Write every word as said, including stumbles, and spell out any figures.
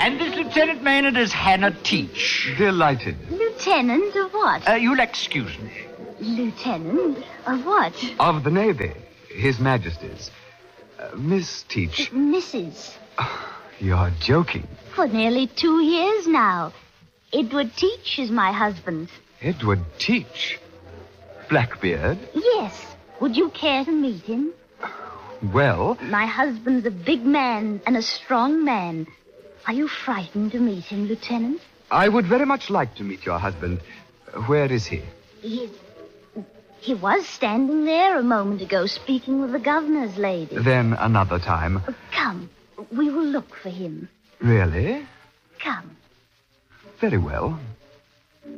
And this Lieutenant Maynard is Hannah Teach. Delighted. Lieutenant of what? Uh, you'll excuse me. Lieutenant of what? Of the Navy. His Majesty's. Uh, Miss Teach. Missus You're joking. For nearly two years now. Edward Teach is my husband. Edward Teach? Blackbeard? Yes. Would you care to meet him? Well... My husband's a big man and a strong man. Are you frightened to meet him, Lieutenant? I would very much like to meet your husband. Where is he? He... He was standing there a moment ago speaking with the governor's lady. Then another time. Come. We will look for him. Really? Come. Very well.